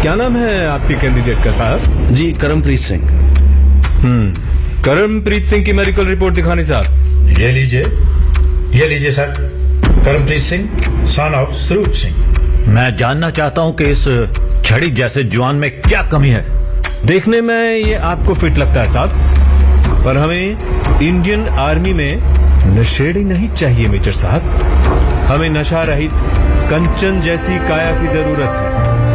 क्या नाम है आपके कैंडिडेट का साहब? जी करमप्रीत सिंह। करमप्रीत सिंह की मेडिकल रिपोर्ट दिखानी साहब। ये लीजिए sir. करमप्रीत Singh, son of Swaroop Singh. मैं जानना चाहता हूं कि इस छड़ी जैसे जवान में क्या कमी है। देखने में ये आपको फिट लगता है साहब, पर हमें इंडियन आर्मी में नशेड़ी नहीं चाहिए मेजर साहब। हमें नशा रहित कंचन जैसी काया की जरूरत है।